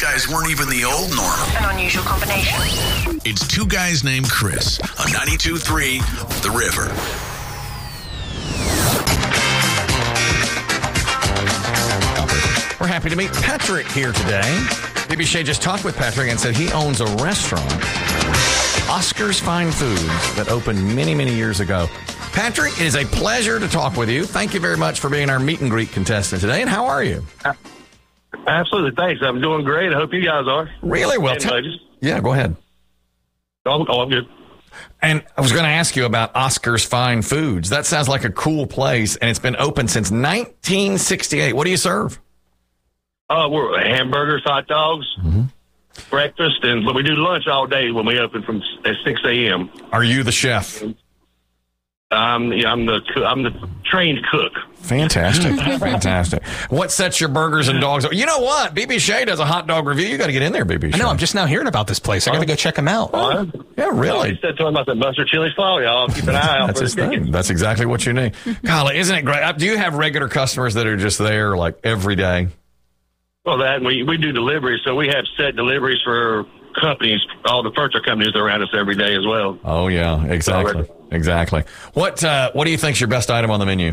guys weren't even the old norm. An unusual combination. It's two guys named Chris on 92.3 The River. We're happy to meet Patrick here today. Maybe Shay just talked with Patrick and said he owns a restaurant, Oscar's Fine Foods, that opened many, many years ago. Patrick, it is a pleasure to talk with you. Thank you very much for being our meet and greet contestant today. And how are you? Absolutely. Thanks. I'm doing great. I hope you guys are. Really well. Yeah, go ahead. Oh, I'm good. And I was going to ask you about Oscar's Fine Foods. That sounds like a cool place, and it's been open since 1968. What do you serve? We're hamburgers, hot dogs, breakfast, and we do lunch all day when we open at 6 a.m. Are you the chef? I'm the trained cook. Fantastic. Fantastic. What sets your burgers and dogs? You know what? BB Shay does a hot dog review. You got to get in there, BB Shay. I know. I'm just now hearing about this place. I got to go check them out. Yeah, really. He said to him about the mustard chili slaw. Y'all keep an eye out That's for his the chicken. thing. That's exactly what you need. Golly, isn't it great? Do you have regular customers that are just there like every day? Well, we do deliveries, so we have set deliveries for companies, all the furniture companies around us every day as well. Oh, yeah, exactly. Exactly. What do you think's your best item on the menu?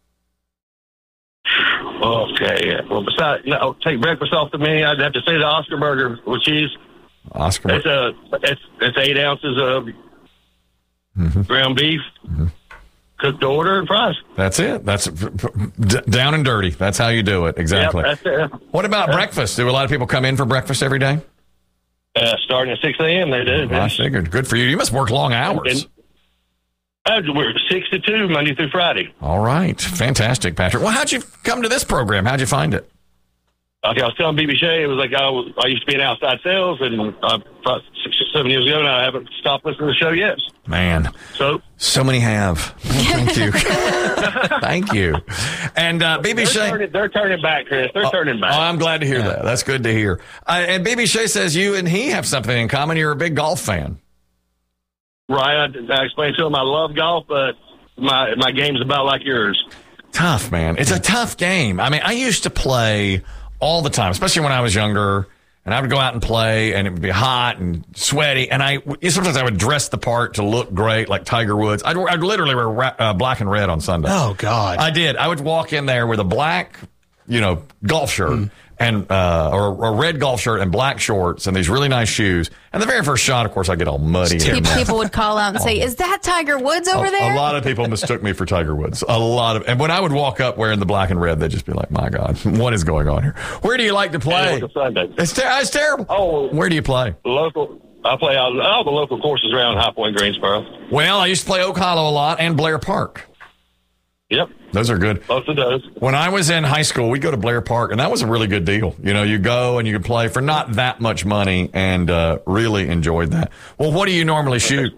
Okay. Well, take breakfast off the menu. I'd have to say the Oscar burger with cheese. Oscar. It's 8 ounces of ground beef, cooked to order, and fries. That's it. That's down and dirty. That's how you do it. Exactly. Yep, that's it. What about breakfast? Do a lot of people come in for breakfast every day? Starting at 6 a.m. they do. I figured. Good for you. You must work long hours. We're 6 to 2, Monday through Friday. All right. Fantastic, Patrick. Well, how'd you come to this program? How'd you find it? Okay, I was telling BB Shay, it was like I used to be in outside sales, and about 6 or 7 years ago, and I haven't stopped listening to the show yet. Man. So many have. Thank you. Thank you. And BB Shay. They're turning back, Chris. They're turning back. Oh, I'm glad to hear that. That's good to hear. And BB Shay says you and he have something in common. You're a big golf fan. Right. I explained to him I love golf, but my game's about like yours. Tough, man. It's a tough game. I mean, I used to play all the time, especially when I was younger, and I would go out and play, and it would be hot and sweaty, and sometimes I would dress the part to look great, like Tiger Woods. I'd literally wear black and red on Sunday. Oh, God. I did. I would walk in there with a black, golf shirt and or a red golf shirt and black shorts and these really nice shoes. And the very first shot, of course, I get all muddy. People would call out and say, "Is that Tiger Woods over there?" A lot of people mistook me for Tiger Woods. And when I would walk up wearing the black and red, they'd just be like, "My God, what is going on here? Where do you like to play?" It's terrible. Oh, where do you play? Local. I play all the local courses around High Point, Greensboro. Well, I used to play Oak Hollow a lot and Blair Park. Yep. Those are good. Both of those. When I was in high school, we'd go to Blair Park, and that was a really good deal. You go and you could play for not that much money and really enjoyed that. Well, what do you normally shoot?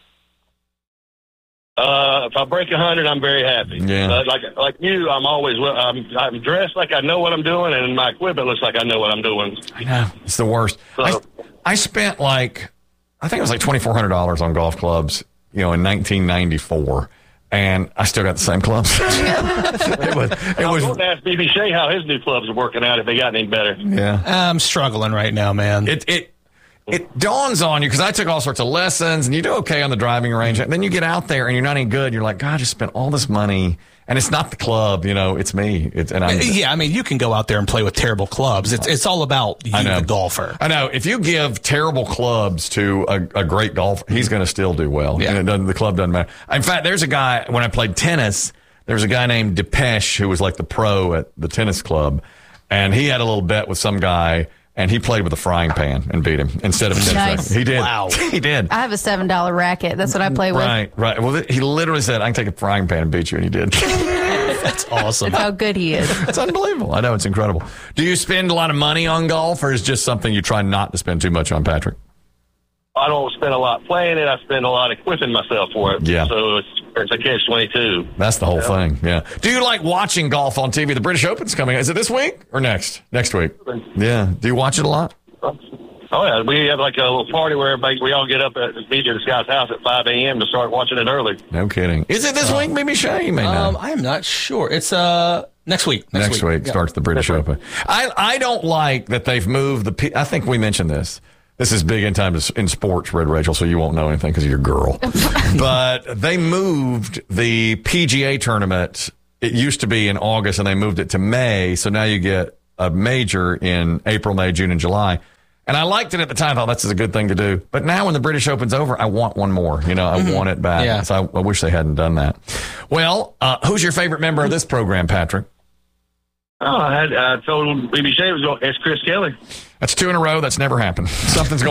If I break 100, I'm very happy. Yeah. Like you, I'm dressed like I know what I'm doing, and my equipment looks like I know what I'm doing. I know. It's the worst. So, I spent I think it was like $2,400 on golf clubs, in 1994. And I still got the same clubs. it was. I was going to ask BB Shay how his new clubs are working out, if they got any better. Yeah. I'm struggling right now, man. It dawns on you, because I took all sorts of lessons, and you do okay on the driving range. And then you get out there, and you're not any good. You're like, God, I just spent all this money. And it's not the club, it's me. You can go out there and play with terrible clubs. It's all about you, the golfer. I know. If you give terrible clubs to a great golfer, he's going to still do well. Yeah. And the club doesn't matter. In fact, there's a guy, when I played tennis, there was a guy named Depeche who was like the pro at the tennis club. And he had a little bet with some guy, and he played with a frying pan and beat him instead of a tennis racket. He did. Wow. He did. I have a $7 racket. That's what I play with. Right. Well, he literally said, I can take a frying pan and beat you, and he did. That's awesome. That's how good he is. It's unbelievable. I know. It's incredible. Do you spend a lot of money on golf, or is it just something you try not to spend too much on, Patrick? I don't spend a lot playing it. I spend a lot equipping myself for it. Yeah. So it's a catch-22. That's the whole thing. Yeah. Do you like watching golf on TV? The British Open's coming. Is it this week or next? Next week. Yeah. Do you watch it a lot? Oh, yeah. We have like a little party where we all get up at this guy's house at 5 a.m. to start watching it early. No kidding. Is it this week, maybe, Shay? You may know. I am not sure. It's Next week. Next week Yeah. starts the British Open. I don't like that they've moved I think we mentioned this. This is big in time in sports, Red Rachel, so you won't know anything because you're a girl. But they moved the PGA tournament. It used to be in August, and they moved it to May. So now you get a major in April, May, June, and July. And I liked it at the time. I thought this is a good thing to do. But now when the British Open's over, I want one more. I want it back. Yeah. So I wish they hadn't done that. Well, who's your favorite member of this program, Patrick? I told BB Shea it was going to ask Chris Kelly. That's 2 in a row. That's never happened. Something's going